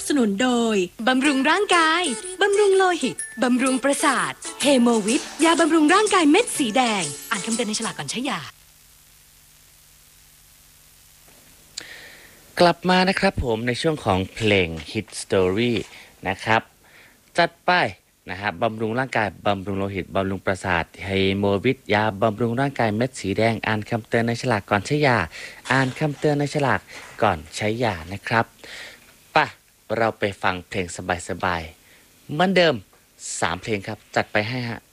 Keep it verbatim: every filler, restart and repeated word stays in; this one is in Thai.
สนุนโดยบำรุงร่างกายบำรุงโลหิตบำรุงประสาทเฮโมวิทยาบำรุงร่างกายเม็ดสีแดงอ่านคำเตือนในฉลากก่อนใช้ยากลับมานะครับผมในช่วงของเพลง Hit Story นะครับจัดไปนะครับบำรุงร่างกายบำรุงโลหิตบำรุงประสาทไฮโมวิทยาบำรุงร่างกายเม็ดสีแดงอ่านคำเตือนในฉลากก่อนใช้ยาอ่านคำเตือนในฉลากก่อนใช้ยานะครับป่ะเราไปฟังเพลงสบายๆเหมือนเดิมสามเพลงครับจัดไปให้ฮะ